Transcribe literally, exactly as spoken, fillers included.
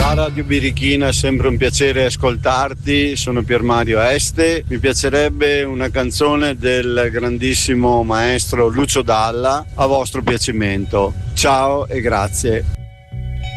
Ciao Radio Birichina, è sempre un piacere ascoltarti, sono Pier Mario Este, mi piacerebbe una canzone del grandissimo maestro Lucio Dalla a vostro piacimento. Ciao e grazie.